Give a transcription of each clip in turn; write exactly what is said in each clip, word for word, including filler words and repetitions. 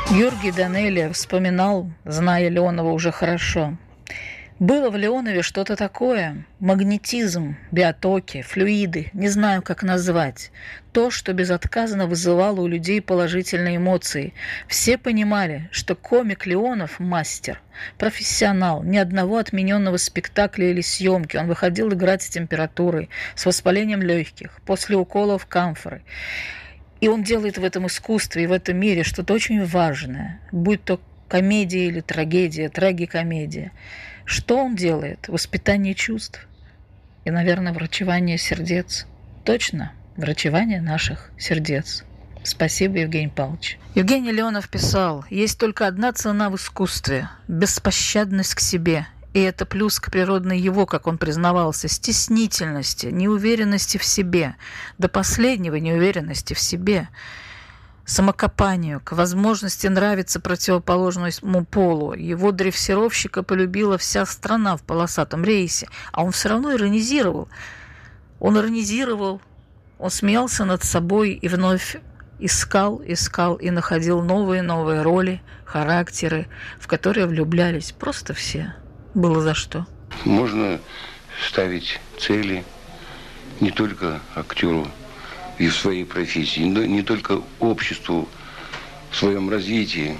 Георгий Данелия вспоминал, зная Леонова уже хорошо. Было в Леонове что-то такое, магнетизм, биотоки, флюиды, не знаю, как назвать. То, что безотказно вызывало у людей положительные эмоции. Все понимали, что комик Леонов – мастер, профессионал, ни одного отмененного спектакля или съемки. Он выходил играть с температурой, с воспалением легких, после уколов камфоры. И он делает в этом искусстве и в этом мире что-то очень важное, будь то комедия или трагедия, трагикомедия. Что он делает? Воспитание чувств и, наверное, врачевание сердец. Точно, врачевание наших сердец. Спасибо, Евгений Павлович. Евгений Леонов писал: «Есть только одна цена в искусстве – беспощадность к себе». И это плюс к природной его, как он признавался, стеснительности, неуверенности в себе, до последнего неуверенности в себе, самокопанию, к возможности нравиться противоположному полу. Его дрессировщика полюбила вся страна в полосатом рейсе, а он все равно иронизировал. Он иронизировал, он смеялся над собой и вновь искал, искал и находил новые-новые роли, характеры, в которые влюблялись просто все. Было за что. Можно ставить цели не только актеру и в своей профессии, но не только обществу в своем развитии.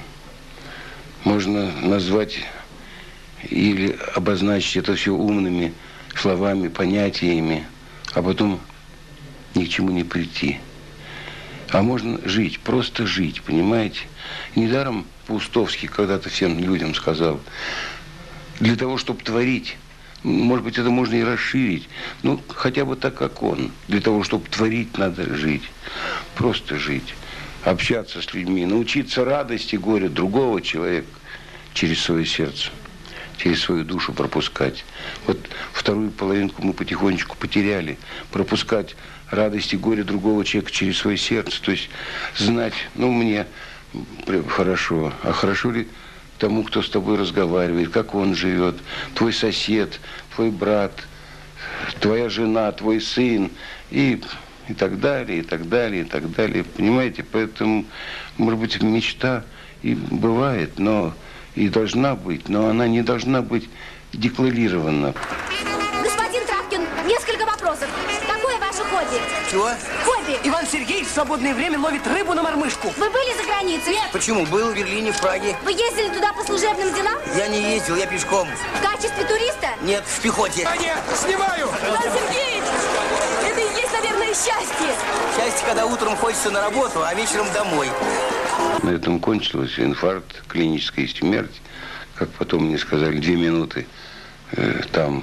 Можно назвать или обозначить это все умными словами, понятиями, а потом ни к чему не прийти. А можно жить, просто жить, понимаете? Недаром Паустовский когда-то всем людям сказал: для того, чтобы творить, может быть, это можно и расширить, ну, хотя бы так, как он. Для того, чтобы творить, надо жить. Просто жить. Общаться с людьми, научиться радости, горю другого человека через свое сердце, через свою душу пропускать. Вот вторую половинку мы потихонечку потеряли. Пропускать радость и горе другого человека через свое сердце. То есть знать, ну, мне хорошо, а хорошо ли тому, кто с тобой разговаривает, как он живет, твой сосед, твой брат, твоя жена, твой сын, и, и так далее, и так далее, и так далее. Понимаете, поэтому, может быть, мечта и бывает, но и должна быть, но она не должна быть декларирована. Господин Травкин, несколько вопросов. Какое ваше хобби? Чего? Хобби. Иван Сергеевич в свободное время ловит рыбу на мормышку. Вы были за границей? Нет. Почему? Был в Берлине, в Праге. Вы ездили туда по служебным делам? Я не ездил, я пешком. В качестве туриста? Нет, в пехоте. А нет, снимаю! Иван Сергеевич, это и есть, наверное, счастье. Счастье, когда утром хочется на работу, а вечером домой. На этом кончился инфаркт, клиническая смерть. Как потом мне сказали, две минуты э, там.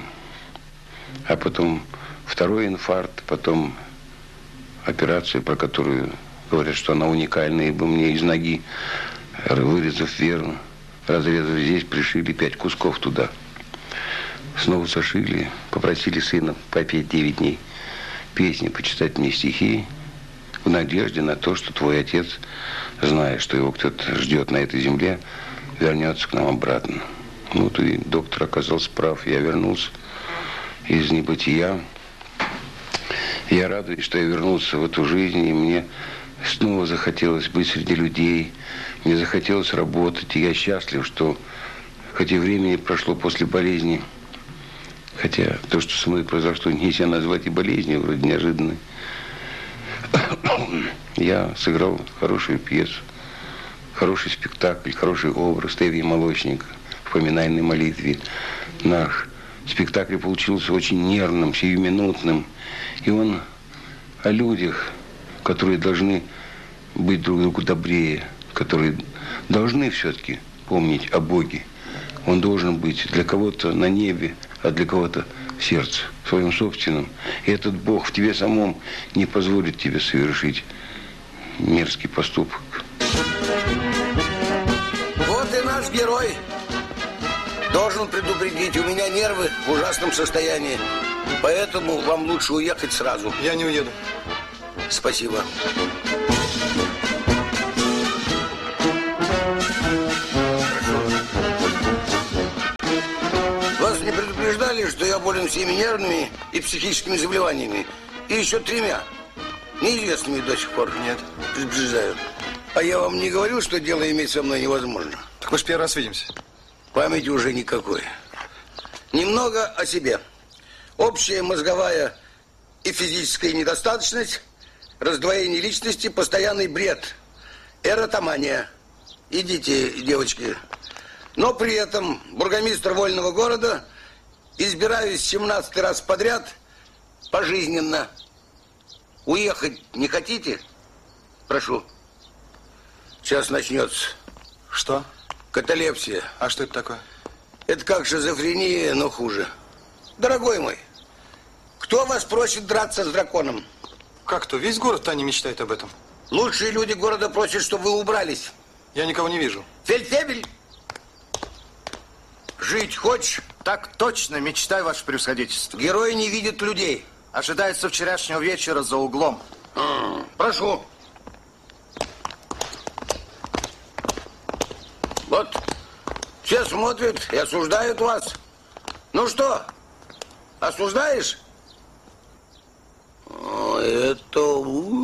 А потом второй инфаркт, потом операция, про которую говорят, что она уникальная, ибо мне из ноги, вырезав вену, разрезав здесь, пришили пять кусков туда. Снова сошили, попросили сына попеть девять дней песни, почитать мне стихи, в надежде на то, что твой отец, зная, что его кто-то ждет на этой земле, вернется к нам обратно. Ну, и доктор оказался прав, я вернулся из небытия. Я радуюсь, что я вернулся в эту жизнь, и мне снова захотелось быть среди людей, мне захотелось работать, и я счастлив, что хотя времени прошло после болезни, хотя то, что со мной произошло, нельзя назвать и болезнью, вроде неожиданной, я сыграл хорошую пьесу, хороший спектакль, хороший образ Тевья Молочника в поминальной молитве. Наш спектакль получился очень нервным, сиюминутным. И он о людях, которые должны быть друг другу добрее, которые должны все-таки помнить о Боге. Он должен быть для кого-то на небе, а для кого-то в сердце, в своем собственном. И этот Бог в тебе самом не позволит тебе совершить мерзкий поступок. Вот и наш герой. Должен предупредить, у меня нервы в ужасном состоянии. Поэтому вам лучше уехать сразу. Я не уеду. Спасибо. Вас не предупреждали, что я болен всеми нервными и психическими заболеваниями? И еще тремя. Неизвестными до сих пор. Нет. Предупреждаю. А я вам не говорил, что дело иметь со мной невозможно? Так мы же первый раз видимся. Памяти уже никакой. Немного о себе. Общая мозговая и физическая недостаточность, раздвоение личности, постоянный бред, эротомания. Идите, девочки. Но при этом бургомистр вольного города, избираюсь семнадцатый раз подряд пожизненно. Уехать не хотите? Прошу. Сейчас начнется. Что? Каталепсия. А что это такое? Это как шизофрения, но хуже. Дорогой мой, кто вас просит драться с драконом? Как-то весь город-то не мечтает об этом. Лучшие люди города просят, чтобы вы убрались. Я никого не вижу. Фельдфебель, жить хочешь? Так точно, мечтаю, ваше превосходительство. Герои не видят людей. Ожидается вчерашнего вечера за углом. А, прошу. Вот, все смотрят и осуждают вас. Ну что, осуждаешь? О, это...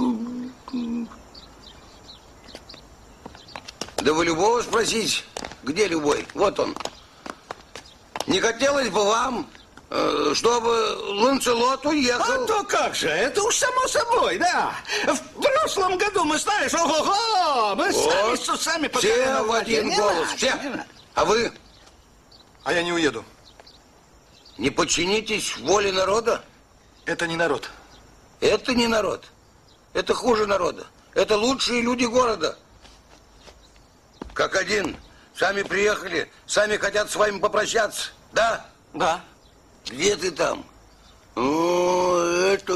Да вы любого спросите, где любой? Вот он. Не хотелось бы вам, чтобы Ланцелот уехал? А то как же, это уж само собой, да. В прошлом году мы, знаешь, ого-го, мы вот. сами с усами... Все в один не голос, надо, все. не надо. А вы? А я не уеду. Не подчинитесь воле народа? Это не народ. Это не народ. Это хуже народа. Это лучшие люди города. Как один. Сами приехали, сами хотят с вами попрощаться. Да? Да. Где ты там? О, это...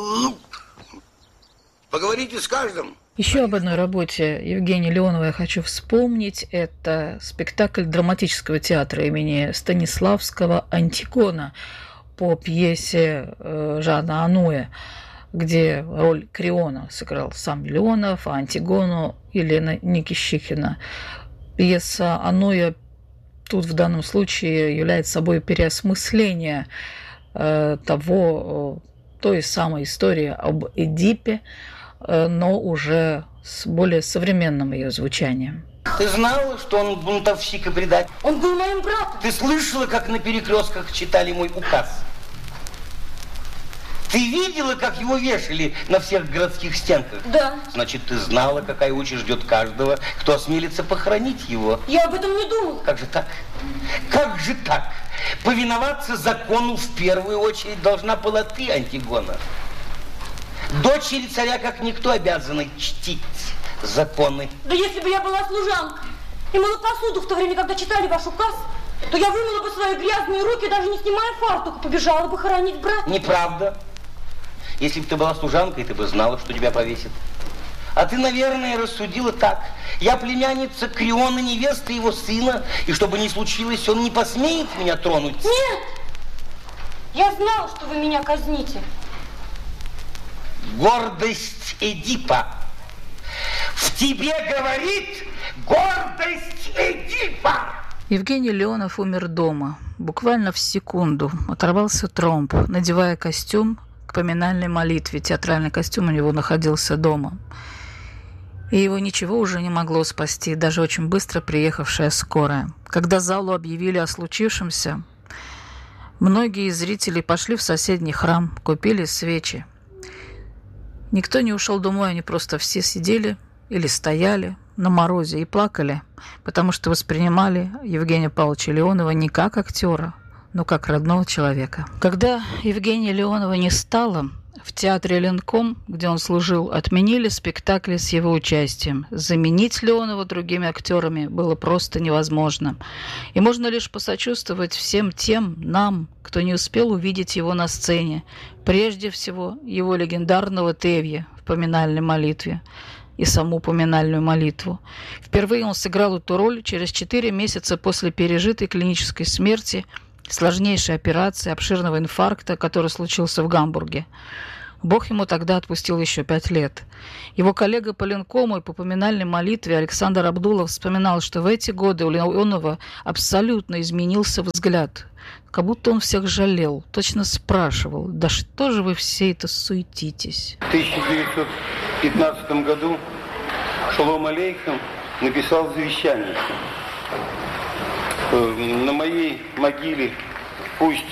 Поговорите с каждым. Еще об одной работе Евгения Леонова я хочу вспомнить. Это спектакль драматического театра имени Станиславского «Антигона» по пьесе Жана Ануэ, где роль Криона сыграл сам Леонов, а Антигону Елена Никищихина. Пьеса Ануэ тут в данном случае является собой переосмысление э, того, э, той самой истории об Эдипе, э, но уже с более современным ее звучанием. Ты знала, что он бунтовщик и предатель? Он был моим братом. Ты слышала, как на перекрестках читали мой указ? Ты видела, как его вешали на всех городских стенках? Да. Значит, ты знала, какая участь ждет каждого, кто осмелится похоронить его. Я об этом не думала. Как же так? Как же так? Повиноваться закону в первую очередь должна была ты, Антигона. Дочери царя, как никто, обязаны чтить законы. Да если бы я была служанкой и мыла посуду в то время, когда читали ваш указ, то я вымыла бы свои грязные руки, даже не снимая фартука, побежала бы хоронить брата. Неправда. Если бы ты была служанкой, ты бы знала, что тебя повесят. А ты, наверное, рассудила так. Я племянница Криона, невеста его сына, и что бы ни случилось, он не посмеет меня тронуть. Нет! Я знала, что вы меня казните. Гордость Эдипа. В тебе говорит гордость Эдипа. Евгений Леонов умер дома. Буквально в секунду оторвался тромб, надевая костюм к поминальной молитве. Театральный костюм у него находился дома. И его ничего уже не могло спасти, даже очень быстро приехавшая скорая. Когда залу объявили о случившемся, многие зрители пошли в соседний храм, купили свечи. Никто не ушел домой, они просто все сидели или стояли на морозе и плакали, потому что воспринимали Евгения Павловича Леонова не как актера, но как родного человека. Когда Евгения Леонова не стало, в театре Ленком, где он служил, отменили спектакли с его участием. Заменить Леонова другими актерами было просто невозможно. И можно лишь посочувствовать всем тем нам, кто не успел увидеть его на сцене. Прежде всего, его легендарного Тевья в поминальной молитве и саму поминальную молитву. Впервые он сыграл эту роль через четыре месяца после пережитой клинической смерти, сложнейшей операции, обширного инфаркта, который случился в Гамбурге. Бог ему тогда отпустил еще пять лет. Его коллега по Ленкому и по поминальной молитве Александр Абдулов вспоминал, что в эти годы у Леонова абсолютно изменился взгляд. Как будто он всех жалел, точно спрашивал: да что же вы все это суетитесь? В тысяча девятьсот пятнадцатом году шалом алейхам, написал завещание. На моей могиле пусть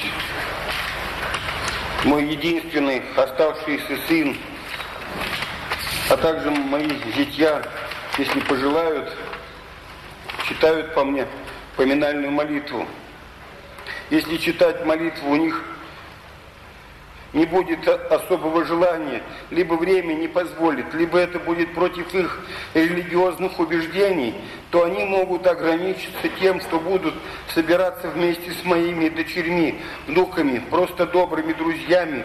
мой единственный оставшийся сын, а также мои зятья, если пожелают, читают по мне поминальную молитву. Если читать молитву у них не будет особого желания, либо время не позволит, либо это будет против их религиозных убеждений, то они могут ограничиться тем, что будут собираться вместе с моими дочерьми, внуками, просто добрыми друзьями,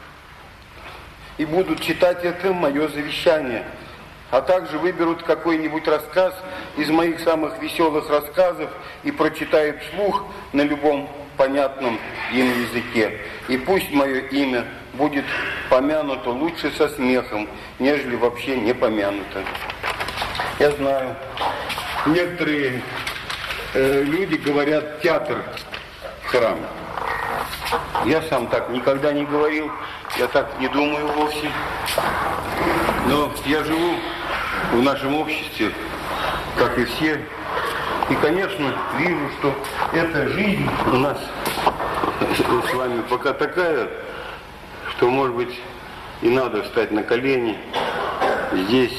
и будут читать это мое завещание. А также выберут какой-нибудь рассказ из моих самых веселых рассказов и прочитают вслух на любом понятном им языке. И пусть мое имя будет помянуто лучше со смехом, нежели вообще не помянуто. Я знаю, некоторые э, люди говорят театр храм. Я сам так никогда не говорил, я так не думаю вовсе. Но я живу в нашем обществе, как и все. И, конечно, вижу, что эта жизнь у нас с вами пока такая, что, может быть, и надо встать на колени здесь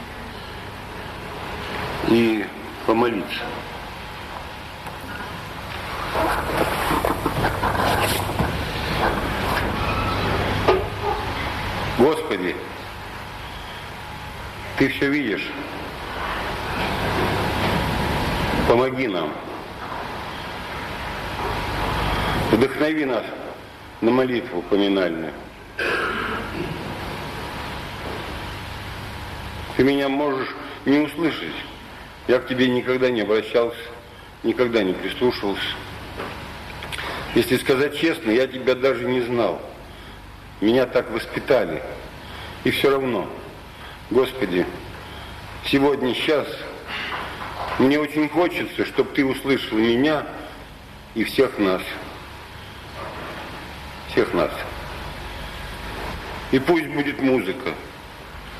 и помолиться. Господи, Ты все видишь. Помоги нам. Вдохнови нас на молитву поминальную. Ты меня можешь не услышать. Я к тебе никогда не обращался, никогда не прислушивался. Если сказать честно, я тебя даже не знал. Меня так воспитали. И все равно, Господи, сегодня, сейчас, мне очень хочется, чтобы Ты услышал меня и всех нас. Всех нас. И пусть будет музыка.